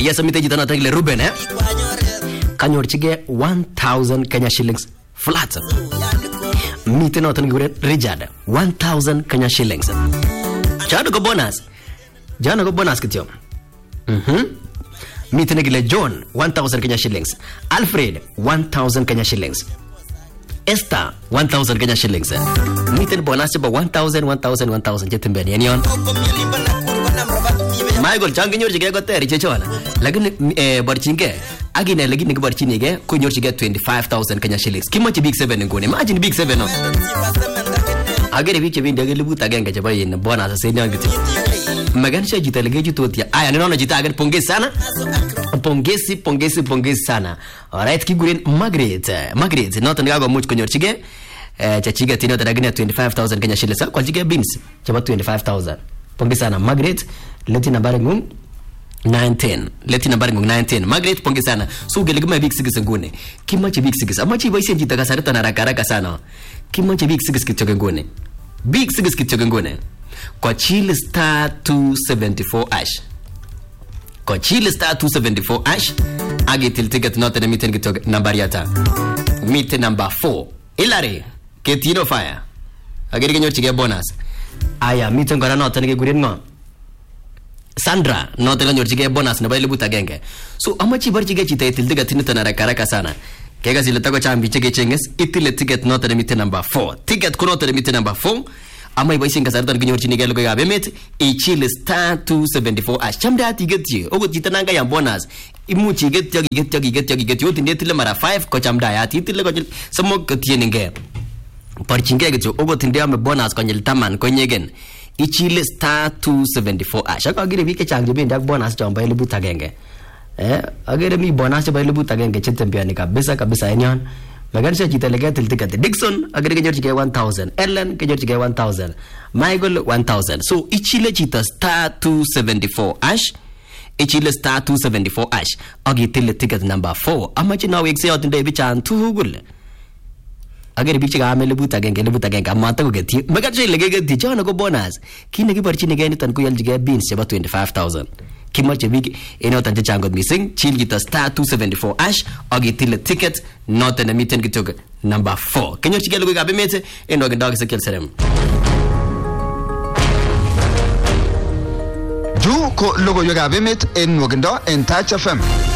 Yes, amite chito noto kile Ruben kanyorchige 1000 Kenya shillings flat. Mite noto kile Richard 1000 Kenya shillings. Jana ko bonus kityo. Mite kile John 1000 Kenya shillings. Alfred 1000 Kenya shillings. Esther 1000 Kenya shillings. Mite bonus ba 1000 jetembeni enion. Michael changinyorchige ko teri chechona. Lakini barchinge agine lakini kibarchinige konyorchige 25000 Kenya shillings. Kimoche big 7 ngone. Imagine big 7 no. Agere biche binde gelibut agenge chebo yin bonus asenion gitu. Maganisha jitalege jitotia. Aya ninaona jitaga pongezi sana. Pongezi sana. Alright, kiguren Margaret not ngago much konyorchige chachiga tino taragina 25000 Kenya shillings. Kwa chige beans chaba 25000. Pongezi sana Margaret. Leti nambari ngung 19. Margaret pongezi sana. So gelegema big 6 ngone. Kimachi big 6. Amachi baisi jitaka sareta na haraka sana. Kimachi big 6 kitoke ngone. Big 6 kitoke ngone. Kwa Chile star 274 ash. Kwa Chile star 274 ash. Agitil ticket not na miten kitoke nambari yata. Mite number 4. Ilare. Ketino fire. Agiri kenyo chige bonus. Aya miten ngora not na gurin ngo. Sandra not na nyorchige bonus na baile buta genge. So amachi barchige chite itil ticket tinita na haraka sana. Kega zile tako chambi chege chenges itile ticket not na miten number 4. Ticket kuno na miten number 4. Ama iba isinga saratan kinyorchini gelo ga bemet e Chile star 274 ash chamda tiget ogo jitananga ya bonus imuchi get yotinde tile mara 5 ko chamda ya titile ko samok tienenge parchinge get ogo tinde am bonus ko nyel taman ko nyegen e Chile star 274 ash akagire bike changje benda bonus chomba ile butagenge agere mi bonus chomba ile butagenge chetembeani kabisa enyon. Maganisha chita legatil ticket. Dixon agere kenyorchige 1000. Ellen kenyorchige 1000. Michael 1000. So ichile chita star 274 ash. Ichile star 274 ash. Agitile ticket number 4. Amachi na wekse yotinde bichan tugul. Agere bichiga amele buta genge amata ko geti. Maganisha legegeti chana ko bonus. Kine kibarchini ge nitan ko yaljige beans cheba 25000. Kimache big enotan changot missing chill gita star 274 ash agitile ticket not na miten kitok number 4 kenyo chigelo ga bemete enogen dog se kelserem Ju ko logo yoga bemet en wogendo en Touch FM.